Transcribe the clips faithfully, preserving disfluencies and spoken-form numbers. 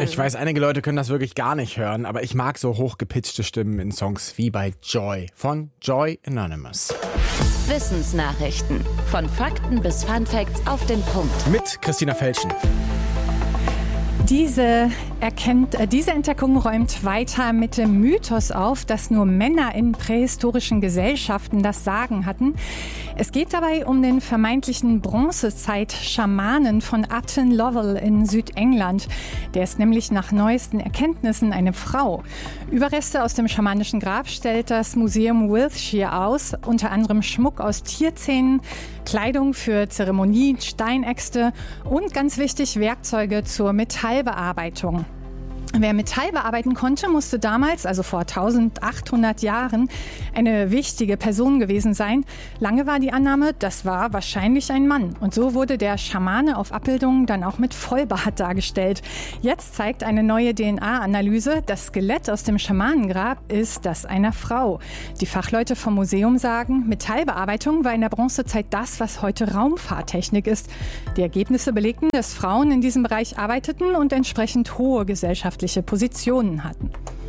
Ich weiß, einige Leute können das wirklich gar nicht hören, aber ich mag so hochgepitchte Stimmen in Songs wie bei Joy von Joy Anonymous. Wissensnachrichten. Von Fakten bis Funfacts auf den Punkt. Mit Christina Felschen. Diese, erkennt, äh, diese Entdeckung räumt weiter mit dem Mythos auf, dass nur Männer in prähistorischen Gesellschaften das Sagen hatten. Es geht dabei um den vermeintlichen Bronzezeit-Schamanen von Upton Lovell in Südengland. Der ist nämlich nach neuesten Erkenntnissen eine Frau. Überreste aus dem schamanischen Grab stellt das Museum Wiltshire aus, unter anderem Schmuck aus Tierzähnen, Kleidung für Zeremonien, Steinäxte und ganz wichtig Werkzeuge zur Metallbearbeitung. Wer Metall bearbeiten konnte, musste damals, also vor eintausendachthundert Jahren, eine wichtige Person gewesen sein. Lange war die Annahme, das war wahrscheinlich ein Mann. Und so wurde der Schamane auf Abbildungen dann auch mit Vollbart dargestellt. Jetzt zeigt eine neue D N A-Analyse, das Skelett aus dem Schamanengrab ist das einer Frau. Die Fachleute vom Museum sagen, Metallbearbeitung war in der Bronzezeit das, was heute Raumfahrttechnik ist. Die Ergebnisse belegten, dass Frauen in diesem Bereich arbeiteten und entsprechend hohe gesellschaftliche Positionen hatten.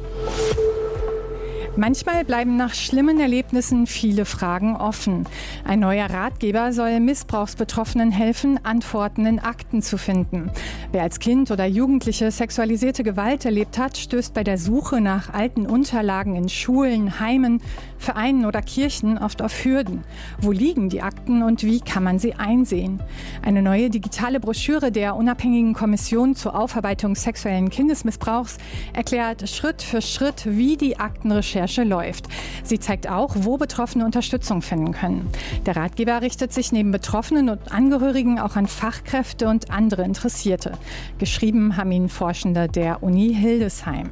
Manchmal bleiben nach schlimmen Erlebnissen viele Fragen offen. Ein neuer Ratgeber soll Missbrauchsbetroffenen helfen, Antworten in Akten zu finden. Wer als Kind oder Jugendliche sexualisierte Gewalt erlebt hat, stößt bei der Suche nach alten Unterlagen in Schulen, Heimen, Vereinen oder Kirchen oft auf Hürden. Wo liegen die Akten und wie kann man sie einsehen? Eine neue digitale Broschüre der unabhängigen Kommission zur Aufarbeitung sexuellen Kindesmissbrauchs erklärt Schritt für Schritt, wie die Aktenrecherche läuft. Sie zeigt auch, wo Betroffene Unterstützung finden können. Der Ratgeber richtet sich neben Betroffenen und Angehörigen auch an Fachkräfte und andere Interessierte. Geschrieben haben ihn Forschende der Uni Hildesheim.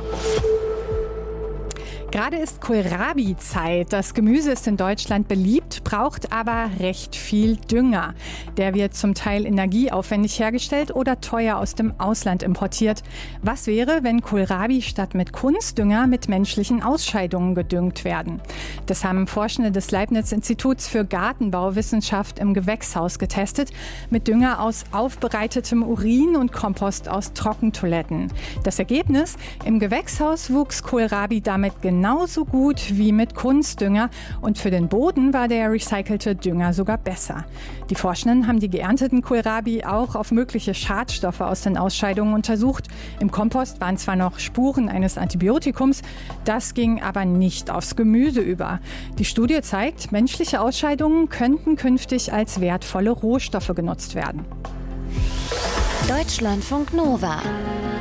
Gerade ist Kohlrabi-Zeit. Das Gemüse ist in Deutschland beliebt, braucht aber recht viel Dünger. Der wird zum Teil energieaufwendig hergestellt oder teuer aus dem Ausland importiert. Was wäre, wenn Kohlrabi statt mit Kunstdünger mit menschlichen Ausscheidungen gedüngt werden? Das haben Forschende des Leibniz-Instituts für Gartenbauwissenschaft im Gewächshaus getestet, mit Dünger aus aufbereitetem Urin und Kompost aus Trockentoiletten. Das Ergebnis? Im Gewächshaus wuchs Kohlrabi damit genauso Genauso gut wie mit Kunstdünger und für den Boden war der recycelte Dünger sogar besser. Die Forschenden haben die geernteten Kohlrabi auch auf mögliche Schadstoffe aus den Ausscheidungen untersucht. Im Kompost waren zwar noch Spuren eines Antibiotikums, das ging aber nicht aufs Gemüse über. Die Studie zeigt, menschliche Ausscheidungen könnten künftig als wertvolle Rohstoffe genutzt werden. Deutschlandfunk Nova.